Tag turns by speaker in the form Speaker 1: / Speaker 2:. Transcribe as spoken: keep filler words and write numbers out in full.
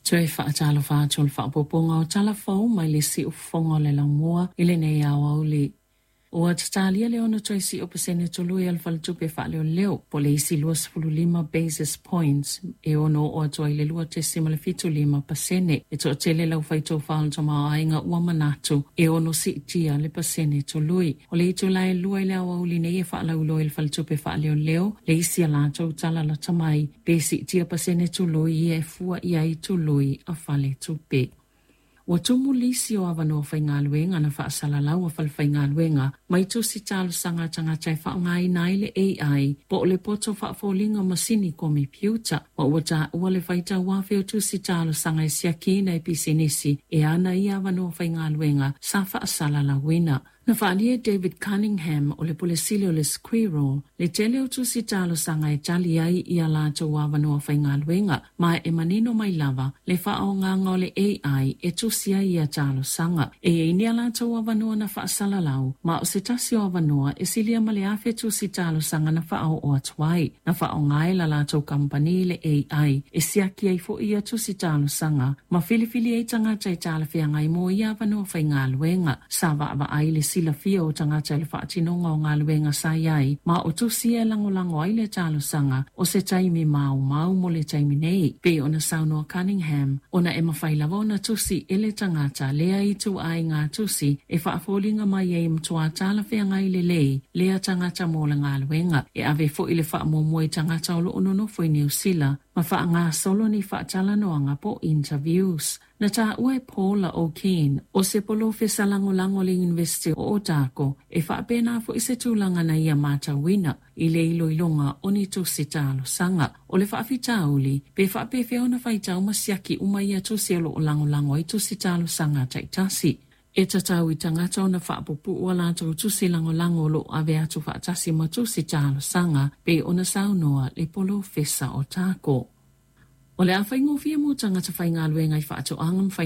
Speaker 1: Tue wha atalo wha atul wha poponga o tala fau mai le si ufonga le la mua ile nei awa uli. Ua tatalia leo na tue si opasene tului alfal tupe wha leo leo po le isi lua sifulu lima basis points e ono o atua ile lua te sima le fitu lima pasene e to tele lau whaito whaal tama ainga ua manatu e ono si tia le pasene tului. O le itu lai lua ile awa uli nei e wha lau loa alfal tupe wha leo leo le isi alato tala la tamai pe si tia pasene tului e fua ia i tului a whale tupe. Wa tumu lisi o awanoa whaingaluenga na whaasalalau a whalwhaingaluenga mai tu si talo sanga tanga chai whaongai nai le A I po o le poto whaafolinga masini ko mi piuta wa wata ua le whaita wawheo tu si talo sanga i siaki na episinisi e ana i awanoa whaingaluenga sa whaasalalawina. Na whaalia David Cunningham o le polesile o le Squirrel le tele o tu si talo sanga e tali ai i alato wawanoa whaingaluenga mai e manino mai lava le whaonganga o le A I e tu sia i a talo sanga e e ni alato wawanoa na whaasalalau ma o se tasi o wawanoa e silia male afe tu si talo sanga na whaao o atuai na whaongai la lato company le A I e siaki ai fo i a tu si talo sanga ma filifili e tangata i tala whiangai mo i a wanoa whaingaluenga sa wa ai le sila fia o tangata le whaatinonga o ngā luenga sai ai, ma o tusi e lango lango ai le talo sanga o se taimi mau mau mo le taimi nei. Pe ona saunoa Cunningham, ona e mawhailawa ona tusi e le tangata lea i tu ai ngā tusi e whaafolinga mai e mtua tala whea ngai le lei, lea tangata mo le ngā luenga, e ave fo i le whaamomoe tangata o lo ono fo i New Zealand, ma wha ngā solo ni whaatala noanga po interviews. Na tā ue Paula O'Keen o se polo whesalango lango le University o Otago e whaapena fo i se tūlanga na ia mata wina i le ilo ilonga o ni tusi talo sanga. O le whaafitauli pe whaape whiaona whaitau masiaki umaia tusi alo o lango lango i tusi talo sanga taitasi. E tatau i tangata o na whaapopu ua lātou tusi lango lango lo ave atu whaatasi ma tusi talo sanga pe o na saunoa le polo whesa o Otago. O le a whaingo fia mo tangata whaingaluenga i whaato angam